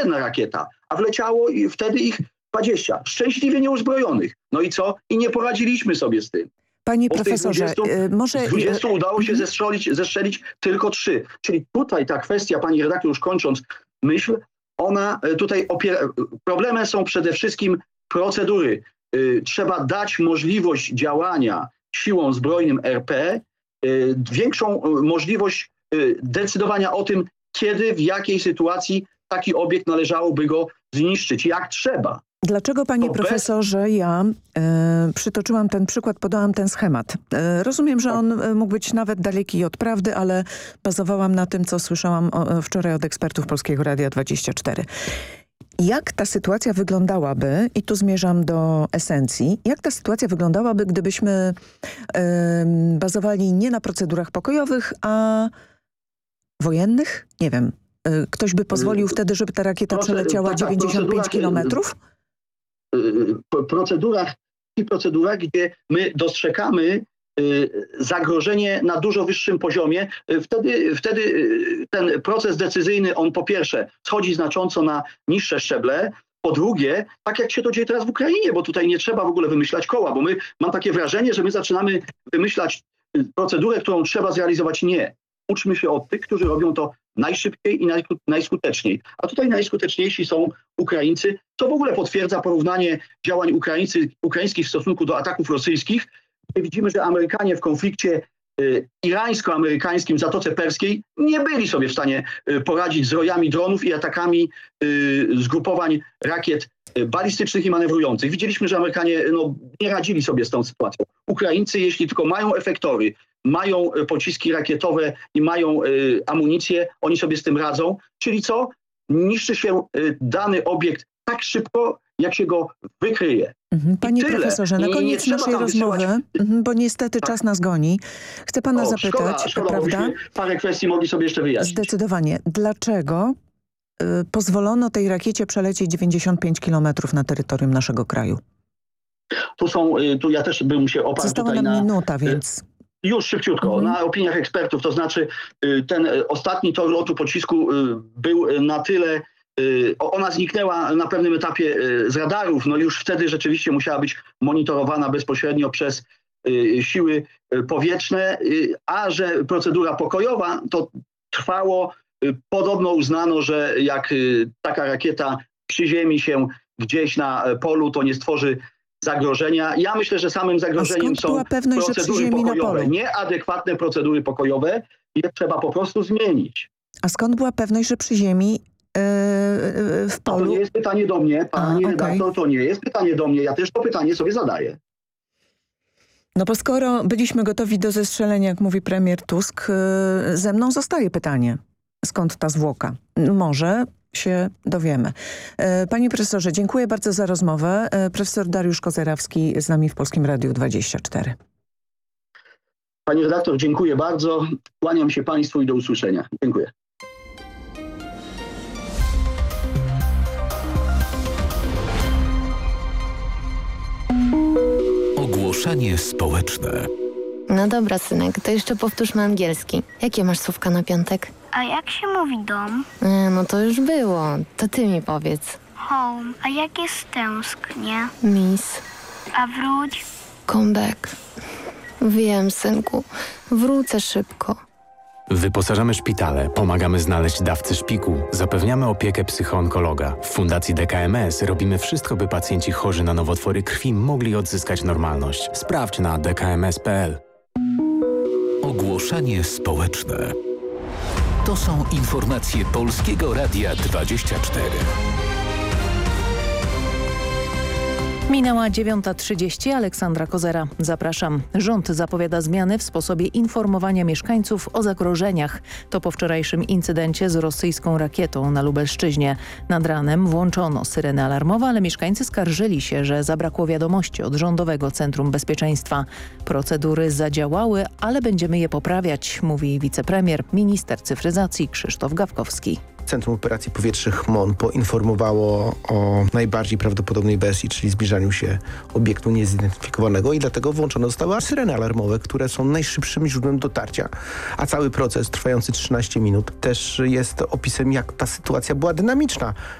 jedna rakieta, a wleciało i wtedy ich 20, szczęśliwie nieuzbrojonych. No i co? I nie poradziliśmy sobie z tym. Panie profesorze, może... Z 20 udało się zestrzelić tylko 3. Czyli tutaj ta kwestia, pani redaktor, już kończąc myśl, ona tutaj problemem są przede wszystkim procedury. Trzeba dać możliwość działania siłom zbrojnym RP, większą możliwość decydowania o tym, kiedy, w jakiej sytuacji taki obiekt należałoby go zniszczyć, jak trzeba. Dlaczego, panie profesorze, ja przytoczyłam ten przykład, podałam ten schemat? Rozumiem, że on mógł być nawet daleki od prawdy, ale bazowałam na tym, co słyszałam wczoraj od ekspertów Polskiego Radia 24. Jak ta sytuacja wyglądałaby, i tu zmierzam do esencji, jak ta sytuacja wyglądałaby, gdybyśmy bazowali nie na procedurach pokojowych, a wojennych? Nie wiem. Ktoś by pozwolił wtedy, żeby ta rakieta przeleciała 95 kilometrów? Procedura, gdzie my dostrzegamy zagrożenie na dużo wyższym poziomie, wtedy ten proces decyzyjny, on po pierwsze schodzi znacząco na niższe szczeble, po drugie, tak jak się to dzieje teraz w Ukrainie, bo tutaj nie trzeba w ogóle wymyślać koła, bo mam takie wrażenie, że my zaczynamy wymyślać procedurę, którą trzeba zrealizować. Nie. Uczmy się od tych, którzy robią to najszybciej i najskuteczniej. A tutaj najskuteczniejsi są Ukraińcy, co w ogóle potwierdza porównanie działań ukraińskich w stosunku do ataków rosyjskich. Widzimy, że Amerykanie w konflikcie irańsko-amerykańskim w Zatoce Perskiej nie byli sobie w stanie poradzić z rojami dronów i atakami zgrupowań rakiet balistycznych i manewrujących. Widzieliśmy, że Amerykanie nie radzili sobie z tą sytuacją. Ukraińcy, jeśli tylko mają efektory, mają pociski rakietowe i mają amunicję, oni sobie z tym radzą. Czyli co? Niszczy się dany obiekt tak szybko, jak się go wykryje. Panie profesorze, na koniec naszej rozmowy, bo niestety czas nas goni, chcę pana zapytać, szkoda, prawda? byśmy parę kwestii mogli sobie jeszcze wyjaśnić. Zdecydowanie. Dlaczego pozwolono tej rakiecie przelecieć 95 kilometrów na terytorium naszego kraju? Tu ja też bym się oparł Została tutaj nam na... minuta, więc... Już szybciutko, na opiniach ekspertów, to znaczy ten ostatni tor lotu pocisku był na tyle, ona zniknęła na pewnym etapie z radarów, no już wtedy rzeczywiście musiała być monitorowana bezpośrednio przez siły powietrzne, a że procedura pokojowa to trwało, podobno uznano, że jak taka rakieta przyziemi się gdzieś na polu, to nie stworzy zagrożenia. Ja myślę, że samym zagrożeniem są procedury pokojowe. Nieadekwatne procedury pokojowe, je trzeba po prostu zmienić. A skąd była pewność, że przyziemi w polu? To nie jest pytanie do mnie, panie redaktor, to nie jest pytanie do mnie. Ja też to pytanie sobie zadaję. No bo skoro byliśmy gotowi do zestrzelenia, jak mówi premier Tusk, ze mną zostaje pytanie. Skąd ta zwłoka? Może się dowiemy. Panie profesorze, dziękuję bardzo za rozmowę. Profesor Dariusz Kozerawski z nami w Polskim Radiu 24. Pani redaktor, dziękuję bardzo. Kłaniam się państwu i do usłyszenia. Dziękuję. Ogłoszenie społeczne. No dobra, synek, to jeszcze powtórzmy angielski. Jakie masz słówka na piątek? A jak się mówi dom? No to już było. To ty mi powiedz. Home. A jak jest tęsknie? Miss. A wróć? Come back. Wiem, synku. Wrócę szybko. Wyposażamy szpitale, pomagamy znaleźć dawcę szpiku, zapewniamy opiekę psychoonkologa. W Fundacji DKMS robimy wszystko, by pacjenci chorzy na nowotwory krwi mogli odzyskać normalność. Sprawdź na dkms.pl. Ogłoszenie społeczne. To są informacje Polskiego Radia 24. Minęła 9:30. Aleksandra Kozera. Zapraszam. Rząd zapowiada zmiany w sposobie informowania mieszkańców o zagrożeniach. To po wczorajszym incydencie z rosyjską rakietą na Lubelszczyźnie. Nad ranem włączono syreny alarmowe, ale mieszkańcy skarżyli się, że zabrakło wiadomości od Rządowego Centrum Bezpieczeństwa. Procedury zadziałały, ale będziemy je poprawiać, mówi wicepremier, minister cyfryzacji Krzysztof Gawkowski. Centrum Operacji Powietrznych MON poinformowało o najbardziej prawdopodobnej wersji, czyli zbliżaniu się obiektu niezidentyfikowanego i dlatego włączone zostały syreny alarmowe, które są najszybszym źródłem dotarcia. A cały proces trwający 13 minut też jest opisem, jak ta sytuacja była dynamiczna.